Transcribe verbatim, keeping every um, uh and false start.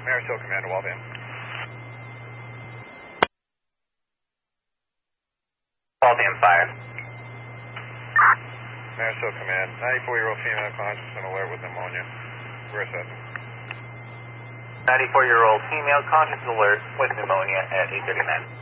Maris Hill Command to Waltham. Waltham five. Maris Hill Command, ninety-four-year-old female conscious and alert with pneumonia. We're assessing. ninety-four-year-old female conscious alert with pneumonia at eight thirty-nine.